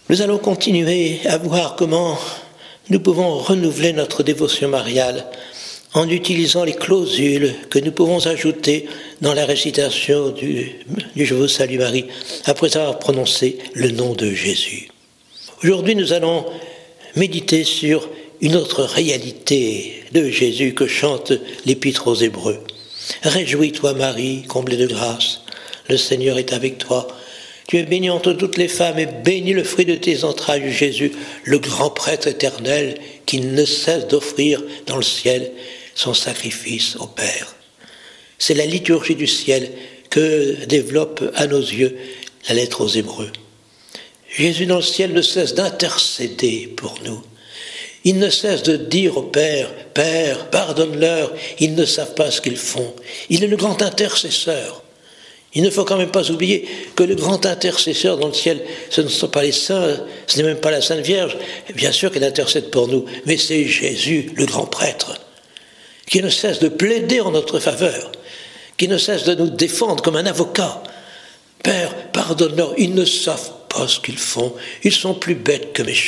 Nous allons continuer à voir comment nous pouvons renouveler notre dévotion mariale en utilisant les clausules que nous pouvons ajouter dans la récitation du Je vous salue Marie, après avoir prononcé le nom de Jésus. Aujourd'hui, nous allons méditer sur une autre réalité de Jésus que chante l'Épître aux Hébreux. Réjouis-toi Marie, comblée de grâce, le Seigneur est avec toi. Tu es bénie entre toutes les femmes et béni le fruit de tes entrailles, Jésus, le grand prêtre éternel qui ne cesse d'offrir dans le ciel son sacrifice au Père. C'est la liturgie du ciel que développe à nos yeux la lettre aux Hébreux. Jésus dans le ciel ne cesse d'intercéder pour nous. Il ne cesse de dire au Père, « Père, pardonne-leur, ils ne savent pas ce qu'ils font. » Il est le grand intercesseur. Il ne faut quand même pas oublier que le grand intercesseur dans le ciel, ce ne sont pas les saints, ce n'est même pas la Sainte Vierge. Bien sûr qu'elle intercède pour nous, mais c'est Jésus, le grand prêtre, qui ne cesse de plaider en notre faveur, qui ne cesse de nous défendre comme un avocat. « Père, pardonne-leur, ils ne savent pas ce qu'ils font, ils sont plus bêtes que méchants. »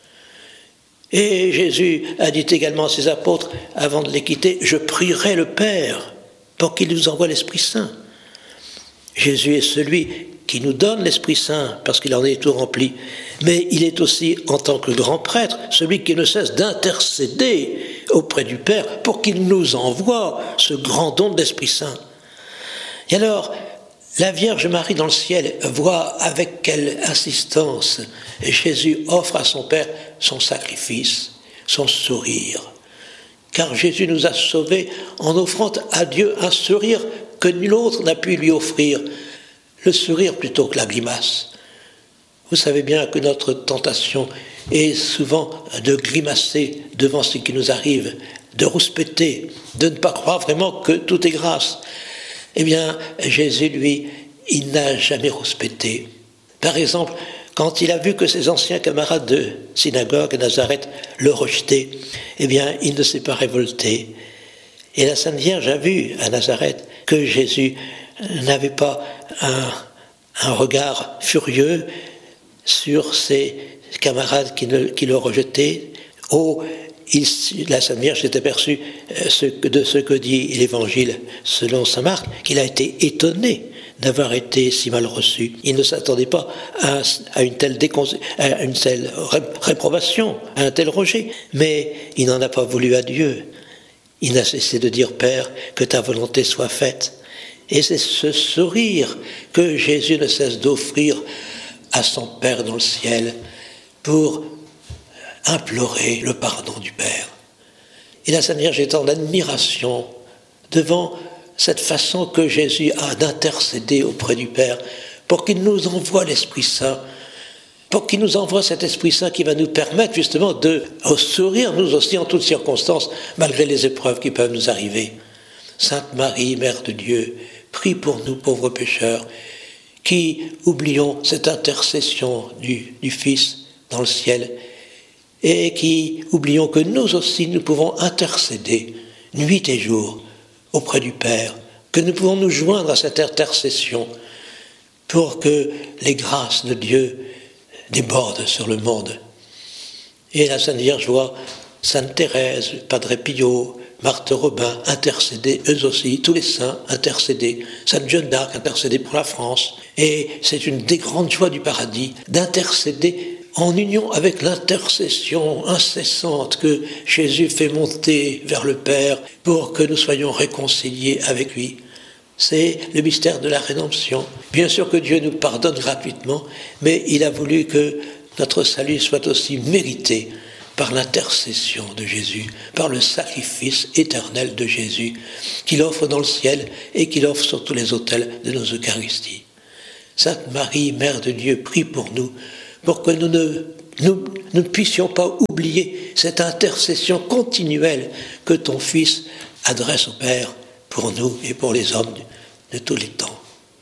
Et Jésus a dit également à ses apôtres, avant de les quitter, « Je prierai le Père pour qu'il nous envoie l'Esprit Saint. » Jésus est celui qui nous donne l'Esprit Saint parce qu'il en est tout rempli, mais il est aussi, en tant que grand prêtre, celui qui ne cesse d'intercéder auprès du Père pour qu'il nous envoie ce grand don de l'Esprit Saint. Et alors, la Vierge Marie dans le ciel voit avec quelle insistance Jésus offre à son Père son sacrifice, son sourire. Car Jésus nous a sauvés en offrant à Dieu un sourire que nul autre n'a pu lui offrir, le sourire plutôt que la grimace. Vous savez bien que notre tentation est souvent de grimacer devant ce qui nous arrive, de rouspéter, de ne pas croire vraiment que tout est grâce. Eh bien, Jésus, lui, il n'a jamais rouspété. Par exemple, quand il a vu que ses anciens camarades de synagogue à Nazareth le rejetaient, eh bien, il ne s'est pas révolté. Et la Sainte Vierge a vu à Nazareth que Jésus n'avait pas un regard furieux sur ses camarades qui le rejetaient. La Sainte Vierge s'est aperçue de ce que dit l'Évangile selon saint Marc, qu'il a été étonné d'avoir été si mal reçu. Il ne s'attendait pas à une telle réprobation, à un tel rejet, mais il n'en a pas voulu à Dieu. Il n'a cessé de dire, Père, que ta volonté soit faite. Et c'est ce sourire que Jésus ne cesse d'offrir à son Père dans le ciel pour implorer le pardon du Père. Et la Sainte Vierge est en admiration devant cette façon que Jésus a d'intercéder auprès du Père pour qu'il nous envoie l'Esprit Saint, pour qu'il nous envoie cet Esprit Saint qui va nous permettre justement de sourire, nous aussi, en toutes circonstances, malgré les épreuves qui peuvent nous arriver. Sainte Marie, Mère de Dieu, prie pour nous pauvres pécheurs, qui oublions cette intercession du Fils dans le ciel, et qui oublions que nous aussi, nous pouvons intercéder nuit et jour auprès du Père, que nous pouvons nous joindre à cette intercession pour que les grâces de Dieu débordent sur le monde. Et la Sainte Vierge voit Sainte Thérèse, Padre Pio, Marthe Robin intercéder, eux aussi, tous les saints intercéder, Sainte Jeanne d'Arc intercéder pour la France. Et c'est une des grandes joies du paradis d'intercéder en union avec l'intercession incessante que Jésus fait monter vers le Père pour que nous soyons réconciliés avec lui. C'est le mystère de la rédemption. Bien sûr que Dieu nous pardonne gratuitement, mais il a voulu que notre salut soit aussi mérité par l'intercession de Jésus, par le sacrifice éternel de Jésus, qu'il offre dans le ciel et qu'il offre sur tous les autels de nos Eucharisties. Sainte Marie, Mère de Dieu, prie pour nous, pour que nous ne puissions pas oublier cette intercession continuelle que ton Fils adresse au Père pour nous et pour les hommes de tous les temps.